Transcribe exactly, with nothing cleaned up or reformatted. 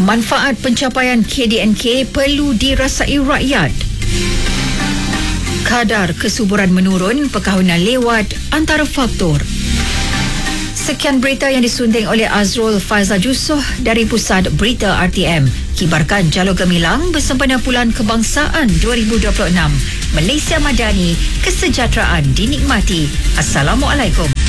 Manfaat pencapaian K D N K perlu dirasai rakyat. Kadar kesuburan menurun, perkahwinan lewat antara faktor. Sekian berita yang disunting oleh Azrul Faizal Jusoh dari Pusat Berita R T M. Kibarkan Jalur Gemilang bersempena Bulan Kebangsaan dua ribu dua puluh enam. Malaysia Madani, kesejahteraan dinikmati. Assalamualaikum.